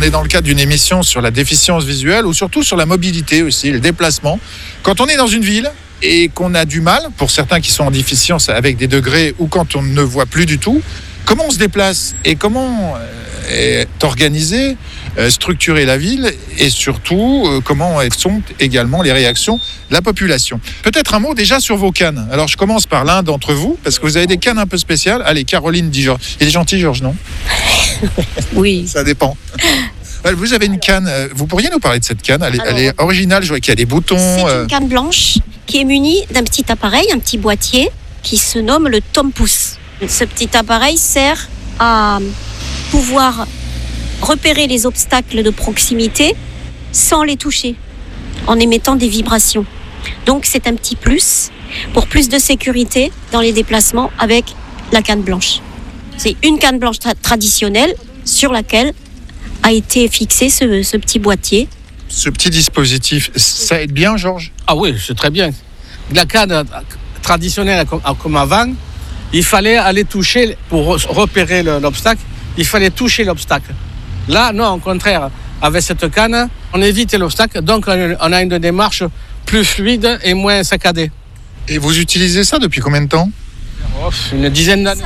est dans le cadre d'une émission sur la déficience visuelle ou surtout sur la mobilité aussi, le déplacement. Quand on est dans une ville et qu'on a du mal, pour certains qui sont en déficience avec des degrés ou quand on ne voit plus du tout, comment on se déplace et comment est organisée, structurer la ville et surtout comment sont également les réactions de la population. Peut-être un mot déjà sur vos cannes. Alors je commence par l'un d'entre vous parce que vous avez des cannes un peu spéciales. Allez, Caroline dit Georges. Il est gentil Georges, non? Oui. Ça dépend. Vous avez une canne, vous pourriez nous parler de cette canne? Elle est originale, je vois qu'il y a des boutons. C'est une canne blanche qui est munie d'un petit appareil, un petit boîtier qui se nomme le Tom-Pouce. Ce petit appareil sert à pouvoir repérer les obstacles de proximité sans les toucher, en émettant des vibrations. Donc c'est un petit plus pour plus de sécurité dans les déplacements avec la canne blanche. C'est une canne blanche traditionnelle sur laquelle a été fixé ce petit boîtier. Ce petit dispositif, ça aide bien Georges? Ah oui, c'est très bien. La canne traditionnelle comme avant, il fallait aller toucher, pour repérer l'obstacle, il fallait toucher l'obstacle. Là, non, au contraire, avec cette canne, on évite l'obstacle, donc on a une démarche plus fluide et moins saccadée. Et vous utilisez ça depuis combien de temps? Une dizaine d'années.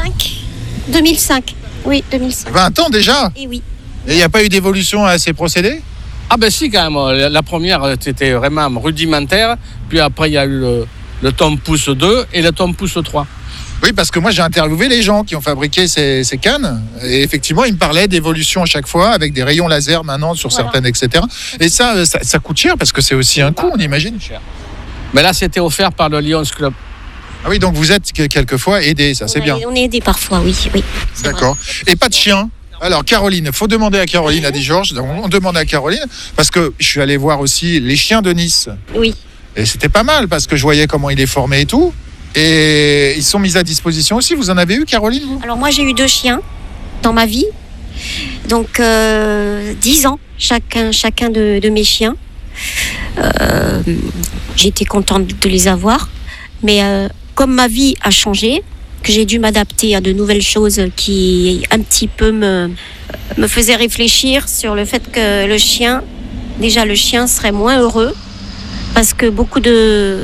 2005. Oui, 2005. 20 ans déjà? Et oui. Et il n'y a pas eu d'évolution à ces procédés? Ah ben si, quand même. La première, c'était vraiment rudimentaire. Puis après, il y a eu le Tom-Pouce 2 et le Tom-Pouce 3. Oui, parce que moi, j'ai interviewé les gens qui ont fabriqué ces cannes. Et effectivement, ils me parlaient d'évolution à chaque fois, avec des rayons laser maintenant sur certaines, etc. Et ça coûte cher, parce que c'est aussi un coût, on imagine. Mais là, c'était offert par le Lions Club. Ah oui, donc vous êtes quelquefois aidé, ça c'est bien. On est aidé parfois, oui. D'accord. Et pas de chien? Alors Caroline, il faut demander à Caroline, a dit Georges. On demande à Caroline, parce que je suis allé voir aussi les chiens de Nice. Oui. Et c'était pas mal, parce que je voyais comment il est formé et tout. Et ils sont mis à disposition aussi. Vous en avez eu, Caroline, vous? Alors moi, j'ai eu 2 chiens dans ma vie. Donc 10 ans, chacun de mes chiens. J'étais contente de les avoir. Mais comme ma vie a changé, que j'ai dû m'adapter à de nouvelles choses qui un petit peu me faisaient réfléchir sur le fait que le chien serait moins heureux parce que beaucoup de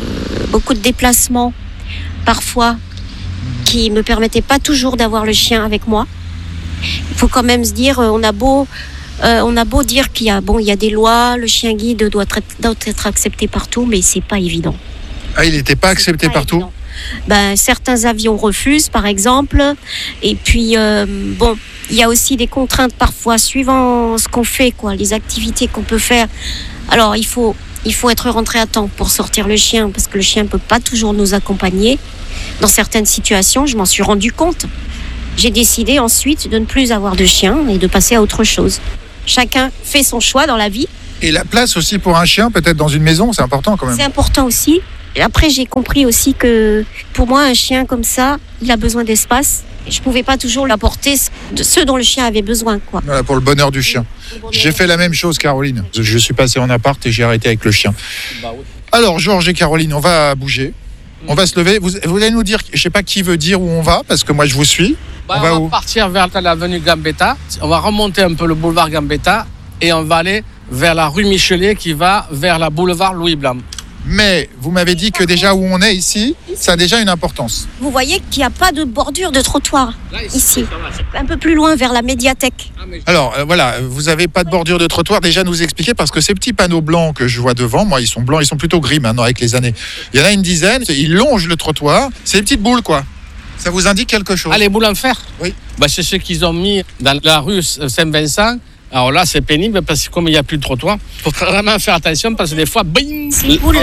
déplacements parfois qui me permettaient pas toujours d'avoir le chien avec moi. Il faut quand même se dire, on a beau dire qu'il y a des lois, le chien guide doit être accepté partout, mais c'est pas évident. Ah, il n'était pas accepté partout? Certains avions refusent, par exemple. Et puis, il y a aussi des contraintes parfois suivant ce qu'on fait, les activités qu'on peut faire. Alors, il faut être rentré à temps pour sortir le chien, parce que le chien ne peut pas toujours nous accompagner. Dans certaines situations, je m'en suis rendu compte. J'ai décidé ensuite de ne plus avoir de chien et de passer à autre chose. Chacun fait son choix dans la vie. Et la place aussi pour un chien, peut-être dans une maison, c'est important quand même. C'est important aussi. Et après, j'ai compris aussi que pour moi, un chien comme ça, il a besoin d'espace. Et je ne pouvais pas toujours lui apporter ce dont le chien avait besoin. Voilà, pour le bonheur du chien. J'ai fait la même chose, Caroline. Je suis passé en appart et j'ai arrêté avec le chien. Alors, Georges et Caroline, on va bouger. On va se lever. Vous allez nous dire, je ne sais pas qui veut dire où on va, parce que moi, je vous suis. On va partir vers l'avenue Gambetta. On va remonter un peu le boulevard Gambetta et on va aller vers la rue Michelet qui va vers la boulevard Louis Blanc. Mais vous m'avez dit que déjà où on est ici, ça a déjà une importance. Vous voyez qu'il n'y a pas de bordure de trottoir ici. Un peu plus loin vers la médiathèque. Alors voilà, vous n'avez pas de bordure de trottoir. Déjà nous expliquer, parce que ces petits panneaux blancs que je vois devant, moi ils sont blancs, ils sont plutôt gris maintenant avec les années. Il y en a une dizaine, ils longent le trottoir. C'est des petites boules quoi. Ça vous indique quelque chose? Ah, les boules en fer? Oui. C'est ce qu'ils ont mis dans la rue Saint-Vincent. Alors là, c'est pénible parce que comme il n'y a plus de trottoir, il faut vraiment faire attention parce que des fois, bing,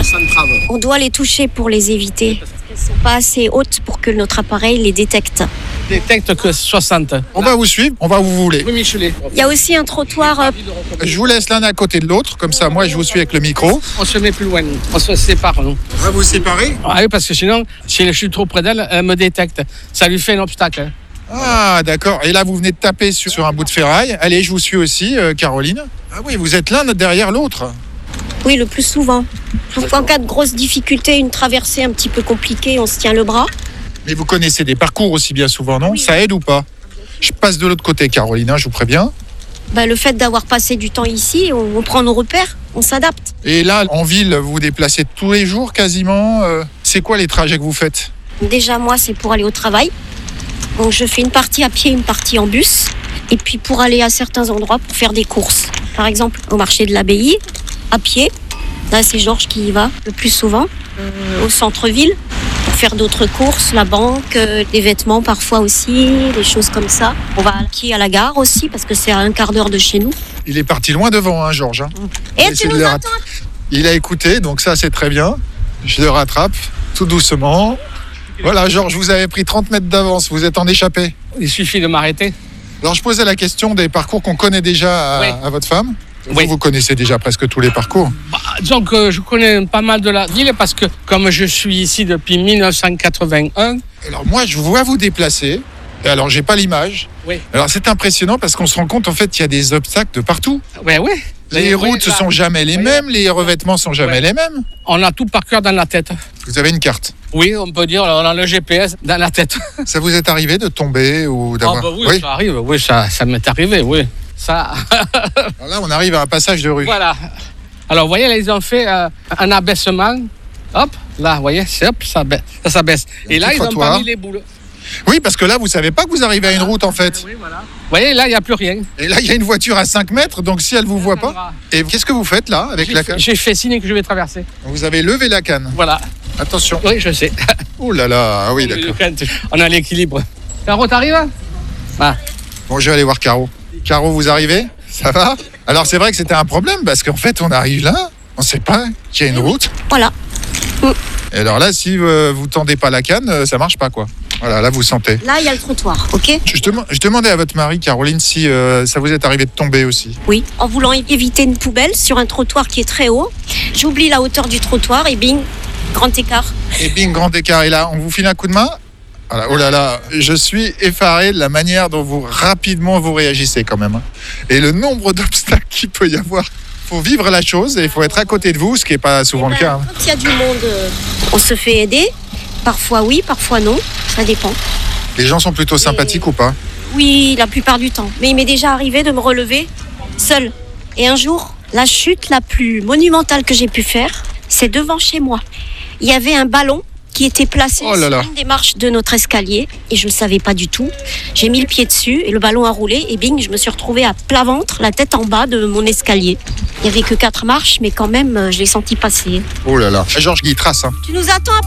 on doit les toucher pour les éviter. Parce qu'elles ne sont pas assez hautes pour que notre appareil les détecte. Détecte que 60. On va vous suivre, on va où vous voulez. Oui, Michelet. Il y a aussi un trottoir. Je vous laisse l'un à côté de l'autre, comme ça, moi, je vous suis avec le micro. On se met plus loin, on se sépare, nous. On va vous séparer? Ah oui, parce que sinon, si je suis trop près d'elle, elle me détecte. Ça lui fait un obstacle. Ah, d'accord. Et là, vous venez de taper sur un bout de ferraille. Allez, je vous suis aussi, Caroline. Ah oui, vous êtes l'un derrière l'autre. Oui, le plus souvent. En cas de grosse difficulté, une traversée un petit peu compliquée, on se tient le bras. Mais vous connaissez des parcours aussi bien souvent, non? Oui. Ça aide ou pas? Je passe de l'autre côté, Caroline, je vous préviens. Le fait d'avoir passé du temps ici, on prend nos repères, on s'adapte. Et là, en ville, vous vous déplacez tous les jours quasiment. C'est quoi les trajets que vous faites? Déjà, moi, c'est pour aller au travail. Donc, je fais une partie à pied, une partie en bus. Et puis, pour aller à certains endroits, pour faire des courses. Par exemple, au marché de l'Abbaye, à pied. Là, c'est Georges qui y va le plus souvent. Au centre-ville, pour faire d'autres courses, la banque, des vêtements parfois aussi, des choses comme ça. On va à pied à la gare aussi, parce que c'est à un quart d'heure de chez nous. Il est parti loin devant, hein, Georges. Et tu nous attends. Il a écouté, donc ça, c'est très bien. Je le rattrape, tout doucement. Voilà, Georges, vous avez pris 30 mètres d'avance, vous êtes en échappé. Il suffit de m'arrêter. Alors, je posais la question des parcours qu'on connaît déjà à votre femme. Oui. Vous connaissez déjà presque tous les parcours. Disons que je connais pas mal de la ville parce que comme je suis ici depuis 1981. Alors moi, je vois vous déplacer. Et alors, j'ai pas l'image. Oui. Alors, c'est impressionnant parce qu'on se rend compte, en fait, qu'il y a des obstacles de partout. Oui. Les routes ne sont jamais les mêmes, les revêtements sont jamais les mêmes. On a tout par cœur dans la tête. Vous avez une carte. Oui, on peut dire, on a le GPS dans la tête. Ça vous est arrivé de tomber ou d'avoir... Oui, ça arrive, oui, ça m'est arrivé, oui. Ça. Alors là, on arrive à un passage de rue. Voilà. Alors, vous voyez, là, ils ont fait un abaissement. Hop, là, vous voyez, ça s'abaisse. Et là, ils ont pas mis les boules. Oui, parce que là, vous savez pas que vous arrivez à une route, en fait. Oui, voilà. Vous voyez, là, il n'y a plus rien. Et là, il y a une voiture à 5 mètres, donc si elle vous voit pas... Et qu'est-ce que vous faites, là, avec la canne? J'ai fait signe que je vais traverser. Vous avez levé la canne. Voilà. Attention. Oui, je sais. Oh là là, ah oui, d'accord. On a l'équilibre. Caro, t'arrives? Ah. Bon, je vais aller voir Caro. Caro, vous arrivez? Ça va? Alors, c'est vrai que c'était un problème, parce qu'en fait, on arrive là, on sait pas qu'il y a une route. Voilà. Et alors là, si vous tendez pas la canne, ça marche pas, quoi. Voilà, là, vous sentez. Là, il y a le trottoir, ok? Je demandais à votre mari, Caroline, si ça vous est arrivé de tomber aussi. Oui, en voulant éviter une poubelle sur un trottoir qui est très haut, j'oublie la hauteur du trottoir et bing, grand écart. Et bing, grand écart. Et là, on vous file un coup de main? Voilà. Oh là là, je suis effaré de la manière dont vous rapidement vous réagissez quand même. Et le nombre d'obstacles qu'il peut y avoir. Il faut vivre la chose et il faut être à côté de vous, ce qui n'est pas souvent le cas. Quand il y a du monde, on se fait aider. Parfois oui, parfois non, ça dépend. Les gens sont plutôt sympathiques ou pas? Oui, la plupart du temps. Mais il m'est déjà arrivé de me relever seule. Et un jour, la chute la plus monumentale que j'ai pu faire, c'est devant chez moi. Il y avait un ballon qui était placé sur une des marches de notre escalier et je ne le savais pas du tout. J'ai mis le pied dessus et le ballon a roulé et bing, je me suis retrouvée à plat ventre, la tête en bas de mon escalier. Il n'y avait que 4 marches, mais quand même, je l'ai senti passer. Oh là là. Georges Guy, trace. Tu nous attends